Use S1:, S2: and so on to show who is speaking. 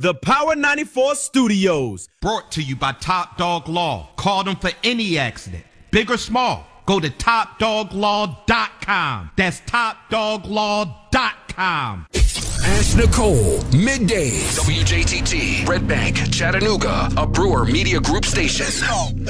S1: The Power 94 Studios.
S2: Brought to you by Top Dog Law. Call them for any accident, big or small. Go to topdoglaw.com. That's topdoglaw.com.
S3: Ask Nicole, middays. WJTT, Red Bank, Chattanooga, a Brewer Media Group station.